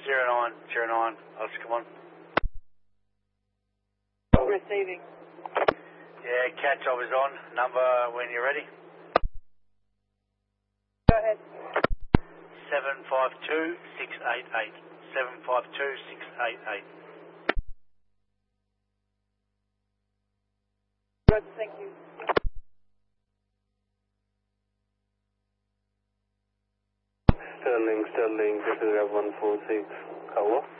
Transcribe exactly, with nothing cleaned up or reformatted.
zero nine, zero nine, Oscar one. Receiving. Yeah, catch, I was on. Number when you're ready. Go ahead. seven five two six eight eight. seven five two six eight eight. Good, thank you. Sterling, Sterling, this is one four six. Cover.